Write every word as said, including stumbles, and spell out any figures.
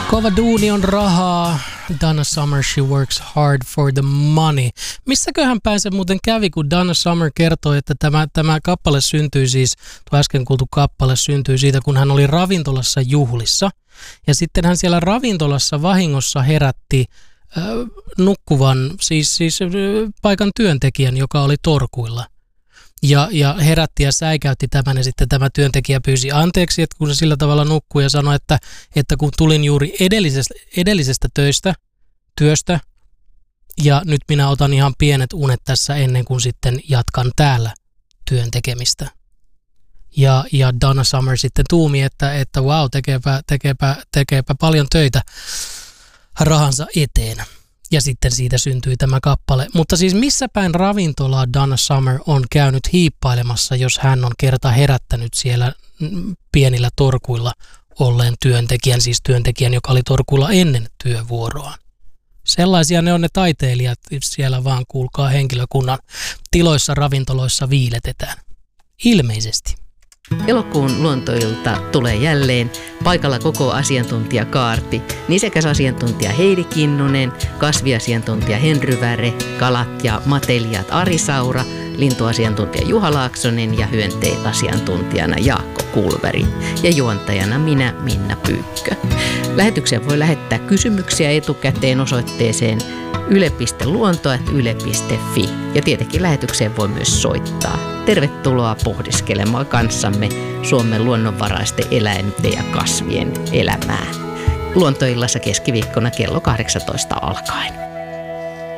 Kova duuni on rahaa. Donna Summer, she works hard for the money. Missäköhän päin se muuten kävi, kun Donna Summer kertoi, että tämä, tämä kappale syntyi siis, tuo äsken kuultu kappale syntyi siitä, kun hän oli ravintolassa juhlissa. Ja sitten hän siellä ravintolassa vahingossa herätti äh, nukkuvan, siis, siis äh, paikan työntekijän, joka oli torkuilla. Ja, ja herätti ja säikäytti tämän ja sitten tämä työntekijä pyysi anteeksi, että kun se sillä tavalla nukkui ja sanoi, että, että kun tulin juuri edellisestä, edellisestä töistä, työstä ja nyt minä otan ihan pienet unet tässä ennen kuin sitten jatkan täällä työn tekemistä. Ja, ja Donna Summer sitten tuumi, että, että wow, tekeepä, tekeepä, tekeepä paljon töitä rahansa eteen. Ja sitten siitä syntyi tämä kappale. Mutta siis missä päin ravintolaa Donna Summer on käynyt hiippailemassa, jos hän on kerta herättänyt siellä pienillä torkuilla olleen työntekijän, siis työntekijän, joka oli torkuilla ennen työvuoroaan. Sellaisia ne on ne taiteilijat, siellä vaan kuulkaa henkilökunnan tiloissa, ravintoloissa viiletetään. Ilmeisesti. Elokuun luontoilta tulee jälleen. Paikalla koko asiantuntijakaarti. Nisäkäsasiantuntija Heidi Kinnunen, kasviasiantuntija Henry Väre, kalat ja matelijat Ari Saura, lintuasiantuntija Juha Laaksonen ja hyönteisasiantuntijana Jaakko Kulveri ja juontajana minä, Minna Pyykkö. Lähetyksiä voi lähettää kysymyksiä etukäteen osoitteeseen yle piste luonto ät yle piste fi ja tietenkin lähetykseen voi myös soittaa. Tervetuloa pohdiskelemaan kanssamme Suomen luonnonvaraisten eläinten ja kasvien elämää. Luontoillassa keskiviikkona kello kahdeksantoista alkaen.